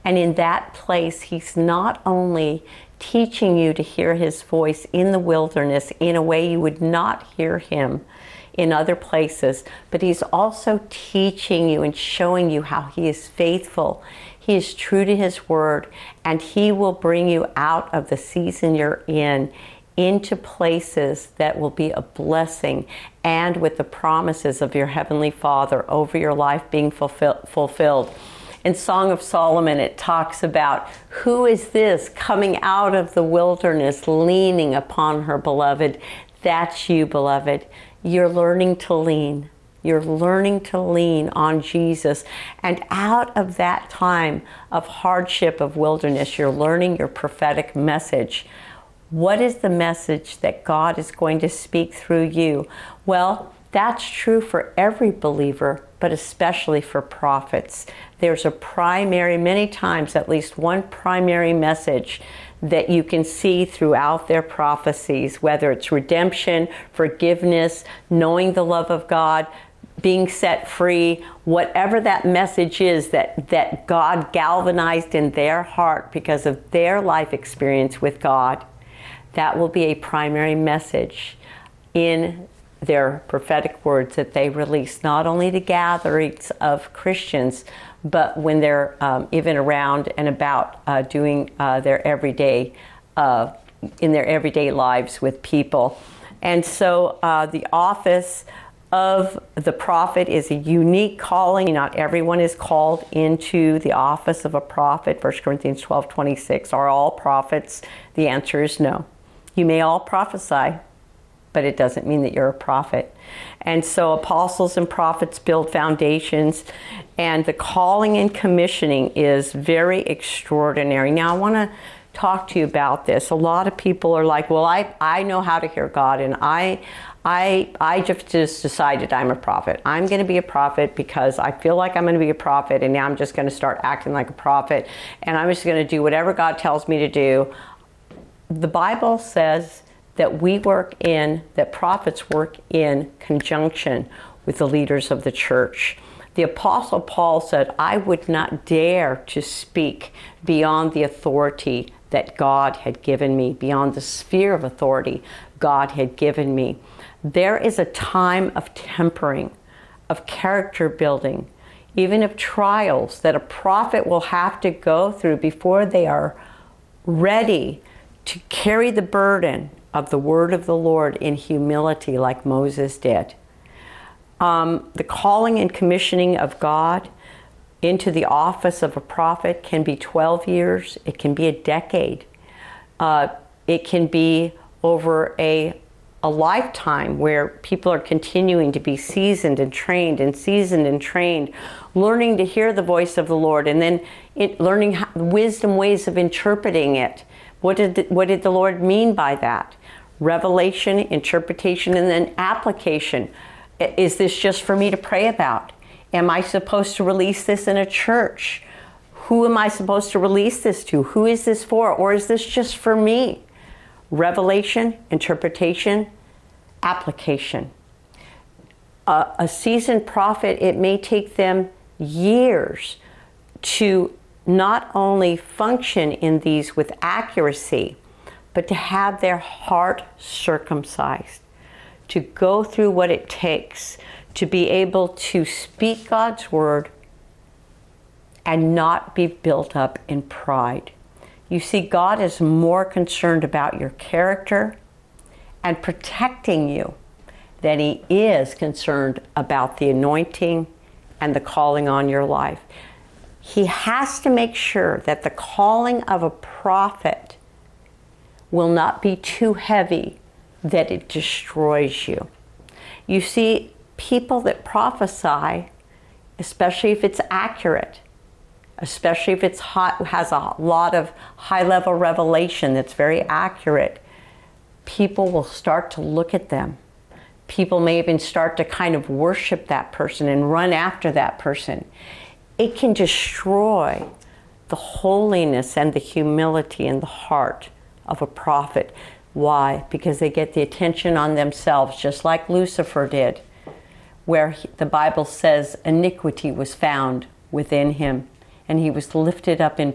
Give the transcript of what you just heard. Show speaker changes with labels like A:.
A: And in that place, he's not only teaching you to hear his voice in the wilderness in a way you would not hear him in other places, but he's also teaching you and showing you how he is faithful. He is true to his word, and he will bring you out of the season you're in into places that will be a blessing, and with the promises of your Heavenly Father over your life being fulfilled. In Song of Solomon, it talks about, who is this coming out of the wilderness, leaning upon her beloved? That's you, beloved. You're learning to lean. You're learning to lean on Jesus. And out of that time of hardship, of wilderness, you're learning your prophetic message. What is the message that God is going to speak through you? Well, that's true for every believer, but especially for prophets. There's a primary, many times at least one primary message that you can see throughout their prophecies, whether it's redemption, forgiveness, knowing the love of God, being set free, whatever that message is that God galvanized in their heart because of their life experience with God. That will be a primary message in their prophetic words that they release, not only to gatherings of Christians, but when they're even around and about doing their everyday, in their everyday lives with people. And so the office of the prophet is a unique calling. Not everyone is called into the office of a prophet. 1 Corinthians 12:26. Are all prophets? The answer is no. You may all prophesy, but it doesn't mean that you're a prophet. And so apostles and prophets build foundations, and the calling and commissioning is very extraordinary. Now, I want to talk to you about this. A lot of people are like, well, I know how to hear God, and I just decided I'm a prophet. I'm going to be a prophet because I feel like I'm going to be a prophet, and now I'm just going to start acting like a prophet, and I'm just going to do whatever God tells me to do. The Bible says that prophets work in conjunction with the leaders of the church. The Apostle Paul said, I would not dare to speak beyond the authority that God had given me, beyond the sphere of authority God had given me. There is a time of tempering, of character building, even of trials that a prophet will have to go through before they are ready to carry the burden of the word of the Lord in humility like Moses did. The calling and commissioning of God into the office of a prophet can be 12 years. It can be a decade. It can be over a lifetime where people are continuing to be seasoned and trained, learning to hear the voice of the Lord, and then learning wisdom ways of interpreting it. What did the Lord mean by that? Revelation, interpretation, and then application. Is this just for me to pray about? Am I supposed to release this in a church? Who am I supposed to release this to? Who is this for? Or is this just for me? Revelation, interpretation, application. A seasoned prophet, it may take them years to not only function in these with accuracy, but to have their heart circumcised, to go through what it takes to be able to speak God's word and not be built up in pride. You see, God is more concerned about your character and protecting you than he is concerned about the anointing and the calling on your life. He has to make sure that the calling of a prophet will not be too heavy that it destroys you. You see, people that prophesy, especially if it's accurate, especially if it's has a lot of high-level revelation that's very accurate, people will start to look at them. People may even start to kind of worship that person and run after that person. It can destroy the holiness and the humility in the heart of a prophet. Why? Because they get the attention on themselves, just like Lucifer did, where the Bible says iniquity was found within him, and he was lifted up in